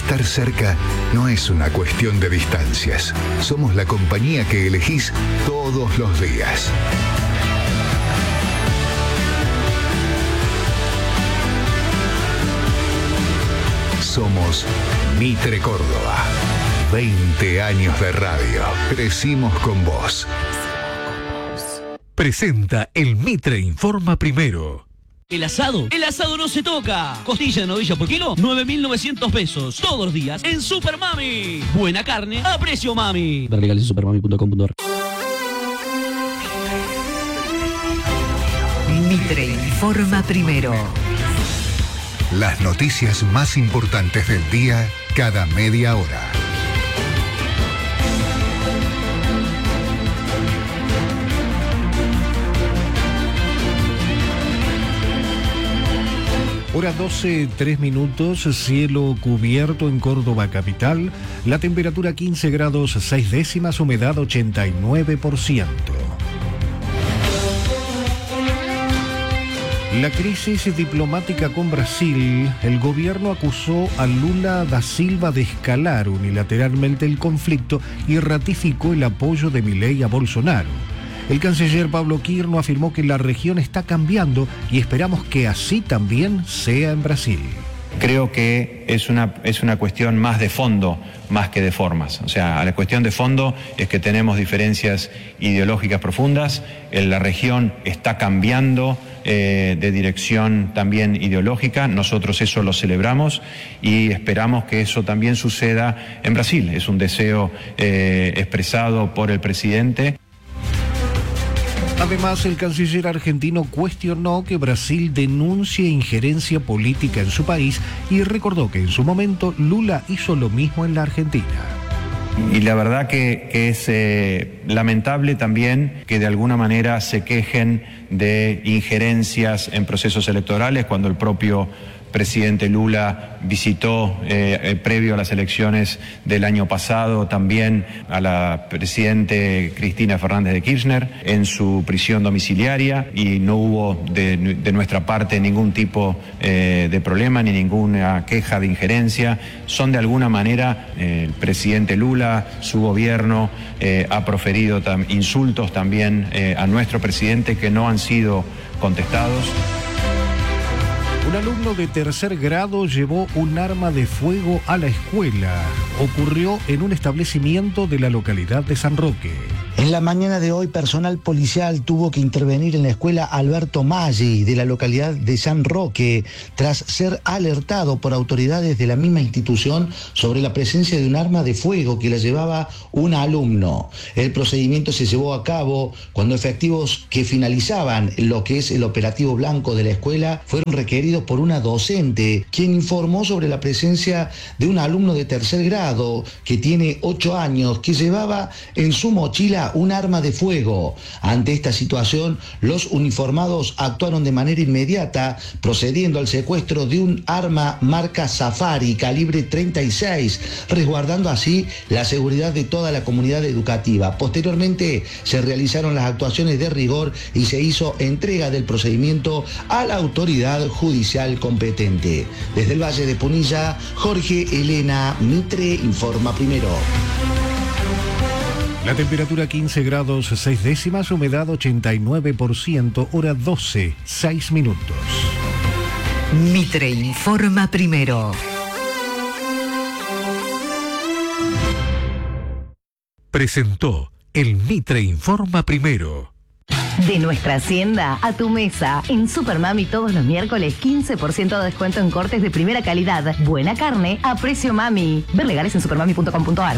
Estar cerca no es una cuestión de distancias. Somos la compañía que elegís todos los días. Somos Mitre Córdoba. 20 años de radio. Crecimos con vos. Presenta el Mitre Informa Primero. ¿El asado? ¡El asado no se toca! Costilla de novilla por kilo, 9.900 pesos. Todos los días en Super Mami. Buena carne a precio mami. Ver legales en supermami.com.ar. Mitre Informa Primero. Las noticias más importantes del día cada media hora. Hora 12, 3 minutos, cielo cubierto en Córdoba capital, la temperatura 15 grados 6 décimas, humedad 89%. La crisis diplomática con Brasil, el gobierno acusó a Lula da Silva de escalar unilateralmente el conflicto y ratificó el apoyo de Milei a Bolsonaro. El canciller Pablo Quirno afirmó que la región está cambiando y esperamos que así también sea en Brasil. Creo que es una cuestión más de fondo, más que de formas. O sea, la cuestión de fondo es que tenemos diferencias ideológicas profundas, la región está cambiando de dirección también ideológica, nosotros eso lo celebramos y esperamos que eso también suceda en Brasil. Es un deseo expresado por el presidente. Además, el canciller argentino cuestionó que Brasil denuncie injerencia política en su país y recordó que en su momento Lula hizo lo mismo en la Argentina. Y la verdad que es lamentable también que de alguna manera se quejen de injerencias en procesos electorales cuando el propio presidente Lula visitó previo a las elecciones del año pasado también a la presidente Cristina Fernández de Kirchner en su prisión domiciliaria y no hubo de nuestra parte ningún tipo de problema ni ninguna queja de injerencia. Son de alguna manera el presidente Lula, su gobierno ha proferido insultos también a nuestro presidente que no han sido contestados. Un alumno de tercer grado llevó un arma de fuego a la escuela. Ocurrió en un establecimiento de la localidad de San Roque. En la mañana de hoy, personal policial tuvo que intervenir en la escuela Alberto Maggi de la localidad de San Roque tras ser alertado por autoridades de la misma institución sobre la presencia de un arma de fuego que la llevaba un alumno. El procedimiento se llevó a cabo cuando efectivos que finalizaban lo que es el operativo blanco de la escuela fueron requeridos por una docente, quien informó sobre la presencia de un alumno de tercer grado que tiene 8 años que llevaba en su mochila un arma de fuego. Ante esta situación, los uniformados actuaron de manera inmediata, procediendo al secuestro de un arma marca Safari calibre 36, resguardando así la seguridad de toda la comunidad educativa. Posteriormente se realizaron las actuaciones de rigor y se hizo entrega del procedimiento a la autoridad judicial competente. Desde el Valle de Punilla, Jorge Elena, Mitre Informa Primero. La temperatura 15 grados 6 décimas, humedad 89%, hora 12, 6 minutos. Mitre Informa Primero. Presentó el Mitre Informa Primero. De nuestra hacienda a tu mesa. En Super Mami todos los miércoles 15% de descuento en cortes de primera calidad. Buena carne a precio mami. Ver legales en supermami.com.ar.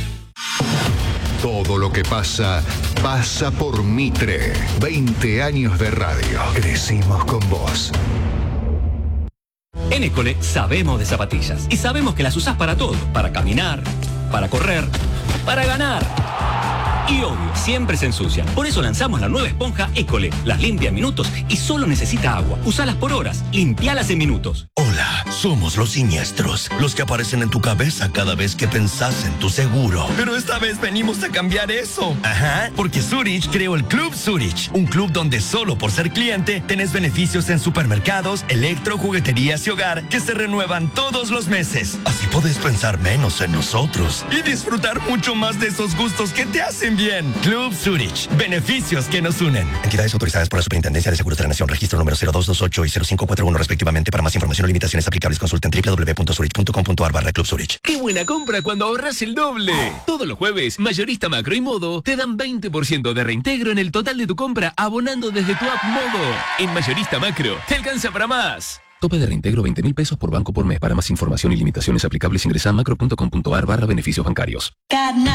Todo lo que pasa, pasa por Mitre. 20 años de radio. Crecimos con vos. En École sabemos de zapatillas y sabemos que las usás para todo. Para caminar, para correr, para ganar. Y obvio, siempre se ensucia. Por eso lanzamos la nueva esponja École. Las limpia en minutos y solo necesita agua. Usalas por horas, limpialas en minutos. Hola, somos los siniestros, los que aparecen en tu cabeza cada vez que pensás en tu seguro. Pero esta vez venimos a cambiar eso. Ajá, porque Zurich creó el Club Zurich, un club donde solo por ser cliente tenés beneficios en supermercados, electro, jugueterías y hogar que se renuevan todos los meses. Así podés pensar menos en nosotros y disfrutar mucho más de esos gustos que te hacen bien. Club Zurich, beneficios que nos unen. Entidades autorizadas por la Superintendencia de Seguros de la Nación, registro número 0228 y 0541 respectivamente. Para más información o limitaciones aplicables, consulten www.zurich.com.ar/Club Zurich. ¡Qué buena compra cuando ahorras el doble! Todos los jueves, Mayorista Macro y Modo te dan 20% de reintegro en el total de tu compra abonando desde tu app Modo. En Mayorista Macro, te alcanza para más. Tope de reintegro 20.000 pesos por banco por mes. Para más información y limitaciones aplicables ingresa a macro.com.ar/beneficios bancarios.